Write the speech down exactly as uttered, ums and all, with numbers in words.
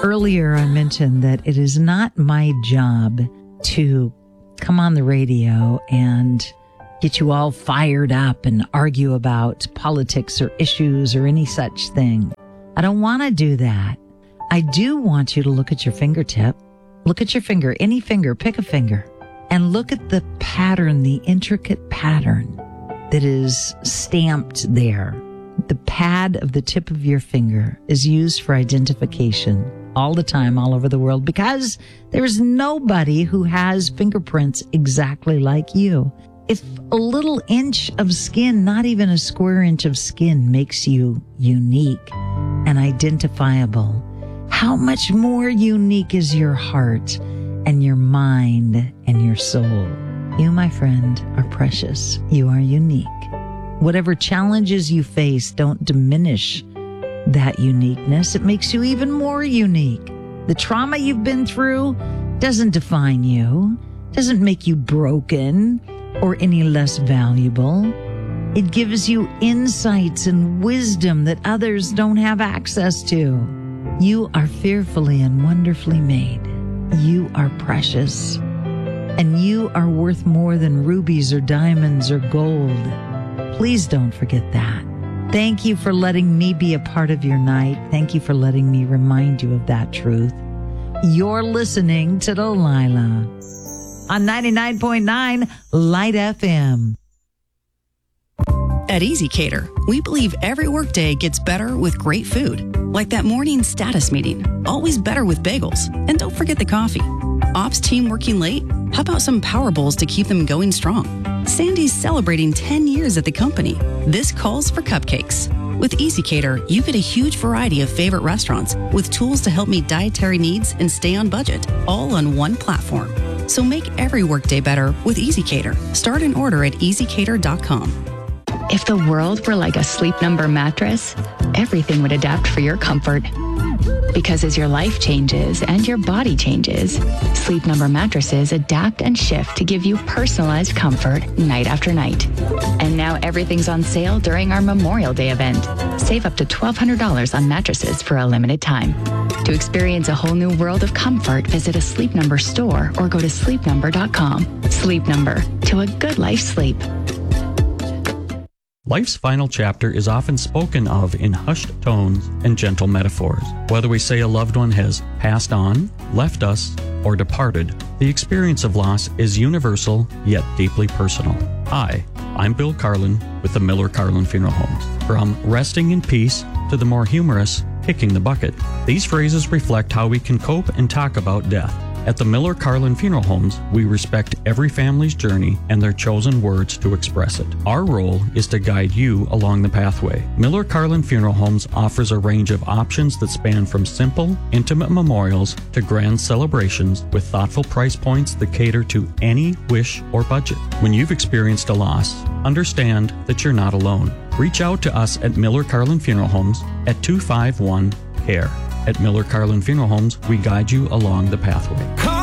Earlier, I mentioned that it is not my job to come on the radio and get you all fired up and argue about politics or issues or any such thing. I don't want to do that. I do want you to look at your fingertip. Look at your finger, any finger, pick a finger, and look at the pattern, the intricate pattern that is stamped there. The pad of the tip of your finger is used for identification all the time, all over the world, because there's nobody who has fingerprints exactly like you. If a little inch of skin, not even a square inch of skin, makes you unique and identifiable, how much more unique is your heart and your mind and your soul? You, my friend, are precious. You are unique. Whatever challenges you face don't diminish that uniqueness. It makes you even more unique. The trauma you've been through doesn't define you, doesn't make you broken or any less valuable. It gives you insights and wisdom that others don't have access to. You are fearfully and wonderfully made. You are precious. And you are worth more than rubies or diamonds or gold. Please don't forget that. Thank you for letting me be a part of your night. Thank you for letting me remind you of that truth. You're listening to Delilah on ninety-nine point nine Light F M. At EasyCater, we believe every workday gets better with great food. Like that morning status meeting, always better with bagels. And don't forget the coffee. Ops team working late? How about some Power Bowls to keep them going strong? Sandy's celebrating ten years at the company. This calls for cupcakes. With EasyCater, you get a huge variety of favorite restaurants with tools to help meet dietary needs and stay on budget, all on one platform. So make every workday better with EasyCater. Start an order at easy cater dot com. If the world were like a Sleep Number mattress, everything would adapt for your comfort. Because as your life changes and your body changes, Sleep Number mattresses adapt and shift to give you personalized comfort night after night. And now everything's on sale during our Memorial Day event. Save up to twelve hundred dollars on mattresses for a limited time. To experience a whole new world of comfort, visit a Sleep Number store or go to sleep number dot com. Sleep Number, to a good life sleep. Life's final chapter is often spoken of in hushed tones and gentle metaphors. Whether we say a loved one has passed on, left us, or departed, the experience of loss is universal yet deeply personal. Hi, I'm Bill Carlin with the Miller Carlin Funeral Homes. From resting in peace to the more humorous kicking the bucket, these phrases reflect how we can cope and talk about death. At the Miller Carlin Funeral Homes, we respect every family's journey and their chosen words to express it. Our role is to guide you along the pathway. Miller Carlin Funeral Homes offers a range of options that span from simple, intimate memorials to grand celebrations with thoughtful price points that cater to any wish or budget. When you've experienced a loss, understand that you're not alone. Reach out to us at Miller Carlin Funeral Homes at two five one C A R E. At Miller Carlin Funeral Homes, we guide you along the pathway.